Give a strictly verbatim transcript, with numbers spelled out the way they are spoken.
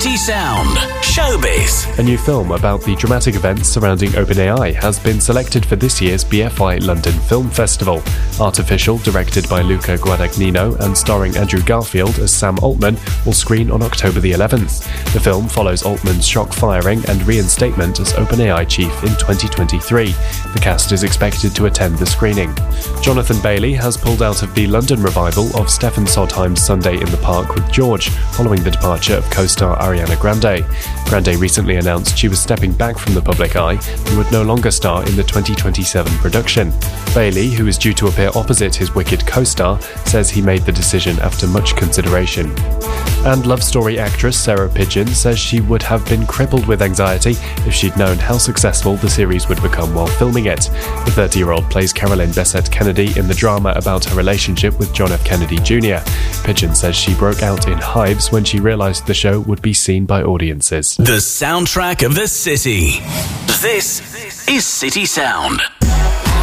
City Sound. Showbiz. A new film about the dramatic events surrounding OpenAI has been selected for this year's B F I London Film Festival. Artificial, directed by Luca Guadagnino and starring Andrew Garfield as Sam Altman, will screen on October the eleventh. The film follows Altman's shock firing and reinstatement as OpenAI chief in twenty twenty-three. The cast is expected to attend the screening. Jonathan Bailey has pulled out of the London revival of Stephen Sondheim's Sunday in the Park with George, following the departure of co-star Ariana Grande. Grande recently announced she was stepping back from the public eye and would no longer star in the twenty twenty-seven production. Bailey, who is due to appear opposite his Wicked co-star, says he made the decision after much consideration. And Love Story actress Sarah Pidgeon says she would have been crippled with anxiety if she'd known how successful the series would become while filming it. The thirty-year-old plays Carolyn Bessette Kennedy in the drama about her relationship with John F. Kennedy Junior Pidgeon says she broke out in hives when she realised the show would be seen by audiences. The soundtrack of the city. This is City Sound.